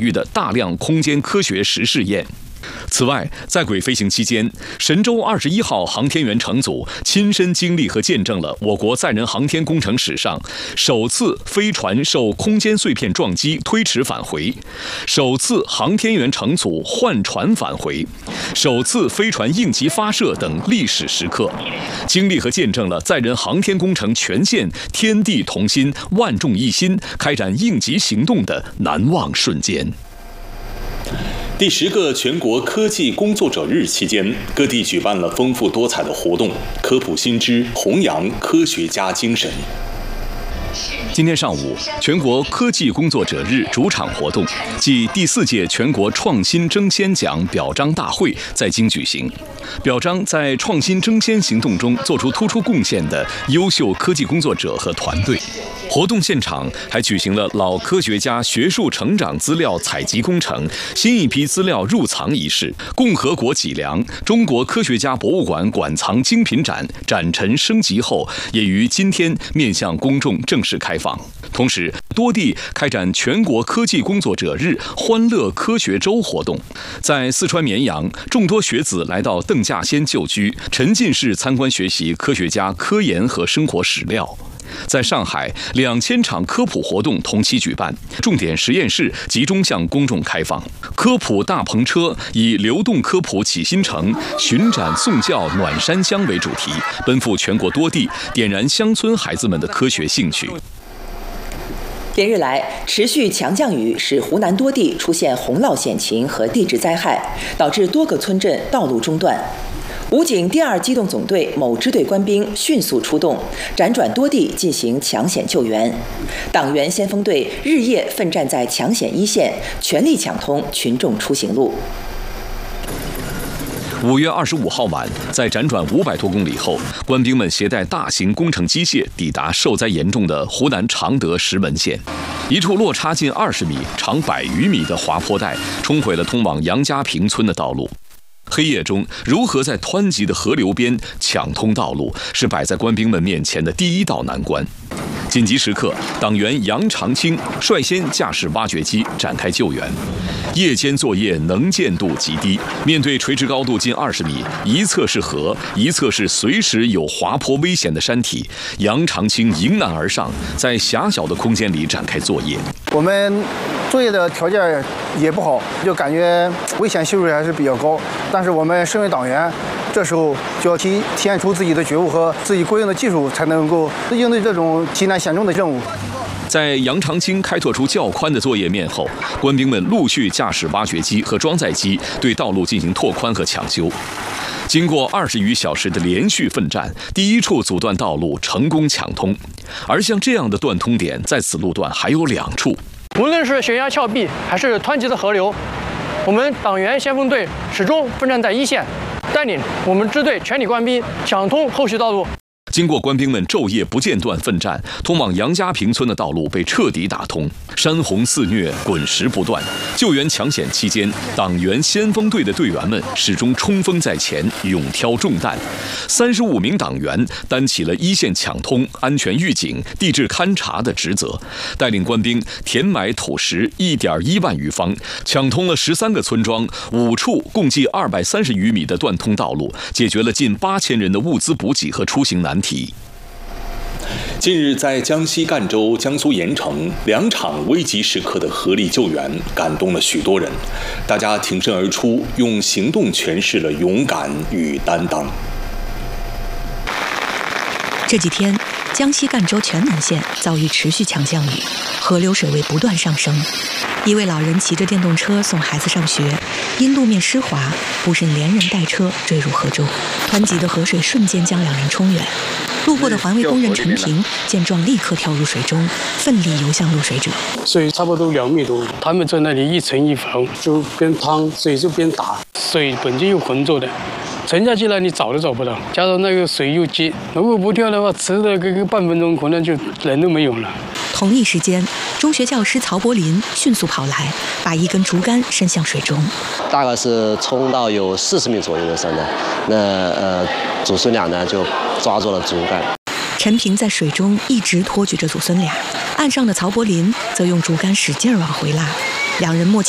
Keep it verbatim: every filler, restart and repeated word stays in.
域的大量空间科学实试验。此外，在轨飞行期间，神舟二十一号航天员乘组亲身经历和见证了我国载人航天工程史上首次飞船受空间碎片撞击推迟返回，首次航天员乘组换船返回，首次飞船应急发射等历史时刻，经历和见证了载人航天工程全线天地同心、万众一心开展应急行动的难忘瞬间。 第十个全国科技工作者日期间，各地举办了丰富多彩的活动，科普新知，弘扬科学家精神。 今天上午，全国科技工作者日主场活动暨第四届全国创新争先奖表彰大会在京举行，表彰在创新争先行动中做出突出贡献的优秀科技工作者和团队。活动现场还举行了老科学家学术成长资料采集工程新一批资料入藏仪式，共和国脊梁中国科学家博物馆馆藏精品展展陈升级后，也于今天面向公众正式开放。同时，多地开展全国科技工作者日欢乐科学周活动。在四川绵阳，众多学子来到邓稼先旧居，沉浸式参观学习科学家科研和生活史料。在上海，两千场科普活动同期举办，重点实验室集中向公众开放。科普大篷车以流动科普启新城、巡展送教暖山乡为主题，奔赴全国多地，点燃乡村孩子们的科学兴趣。 连日来，持续强降雨使湖南多地出现洪涝险情和地质灾害，导致多个村镇道路中断。武警第二机动总队某支队官兵迅速出动，辗转多地进行抢险救援。党员先锋队日夜奋战在抢险一线，全力抢通群众出行路。 五月二十五号晚，在辗转五百多公里后，官兵们携带大型工程机械抵达受灾严重的湖南常德石门县。一处落差近二十米、长百余米的滑坡带冲毁了通往杨家坪村的道路。黑夜中，如何在湍急的河流边抢通道路，是摆在官兵们面前的第一道难关。紧急时刻，党员杨长青率先驾驶挖掘机展开救援。夜间作业能见度极低，面对垂直高度近二十米，一侧是河，一侧是随时有滑坡危险的山体，杨长青迎难而上，在狭小的空间里展开作业。 我们作业的条件也不好，就感觉危险系数还是比较高。但是我们身为党员，这时候就要体体现出自己的觉悟和自己过硬的技术，才能够应对这种极难险重的任务。 在杨长青开拓出较宽的作业面后，官兵们陆续驾驶挖掘机和装载机对道路进行拓宽和抢修。经过二十余小时的连续奋战，第一处阻断道路成功抢通。而像这样的断通点，在此路段还有两处。 无论是悬崖峭壁，还是湍急的河流，我们党员先锋队始终奋战在一线，带领我们支队全体官兵抢通后续道路。 经过官兵们昼夜不间断奋战，通往杨家坪村的道路被彻底打通。山洪肆虐，滚石不断。救援抢险期间，党员先锋队的队员们始终冲锋在前，勇挑重担。三十五名党员担起了一线抢通、安全预警、地质勘察的职责，带领官兵填埋土石一点一万余方，抢通了十三个村庄、五处共计二百三十余米的断通道路，解决了近八千人的物资补给和出行难题。 近日，在江西赣州、江苏盐城两场危急时刻的合力救援，感动了许多人。大家挺身而出，用行动诠释了勇敢与担当。 这几天，江西赣州全南县遭遇持续强降雨，河流水位不断上升。一位老人骑着电动车送孩子上学，因路面湿滑，不慎连人带车坠入河中，湍急的河水瞬间将两人冲远。路过的环卫工人陈平见状，立刻跳入水中，奋力游向落水者。 水差不多两米多，他们在那里一沉一浮，就边趟水就边打，水本就又浑浊的，沉下去了你找都找不到，加上那个水又急，如果不跳的话，迟了个个半分钟，可能就人都没有了。 同一时间，中学教师曹柏林迅速跑来，把一根竹竿伸向水中。 大概是冲到有四十米左右的深的，那呃，祖孙俩呢就抓住了竹竿。 陈平在水中一直托举着祖孙俩，岸上的曹柏林则用竹竿使劲往回拉，两人默契